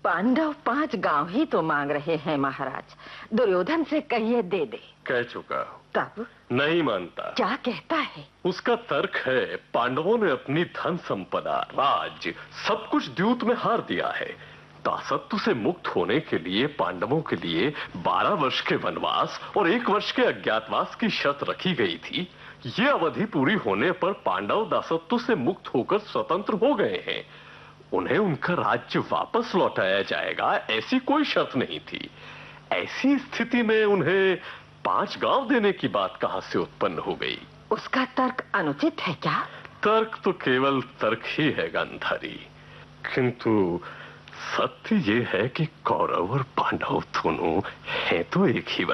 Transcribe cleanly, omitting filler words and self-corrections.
पांडव 5 गांव ही तो मांग रहे हैं महाराज। दुर्योधन से कहिए दे दे। कह चुका। तब नहीं मानता। क्या कहता है? उसका तर्क है पांडवों ने अपनी धन संपदा, राज, सब कुछ द्यूत में हार दिया है। दासत्व से मुक्त होने के लिए पांडवों के लिए 12 वर्ष के वनवास और 1 वर्ष के अज्ञातवास की शर्त रखी गई थी। ये अवधि पूरी होने पर पांडव दासत्व से मुक्त होकर स्वतंत्र हो गए हैं। उन्हें उनका राज्य वापस लौटाया जाएगा, ऐसी कोई शर्त नहीं थी। ऐसी स्थिति में उन्हें 5 गांव देने की बात कहां से उत्पन्न हो गई? उसका तर्क अनुचित है क्या? तर्क तो केवल तर्क ही है गांधारी, किंतु सत्य ये है कि कौरव और पांडव दोनों हैं तो एक ही